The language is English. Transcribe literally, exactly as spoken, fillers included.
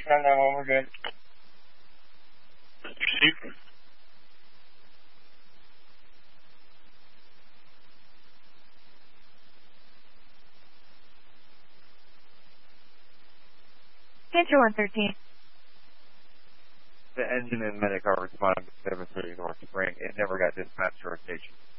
Northbound nine one, we're good. Received. Panther one thirteen. The engine and medic are responding to seven thirty North Spring. It never got dispatched to our station.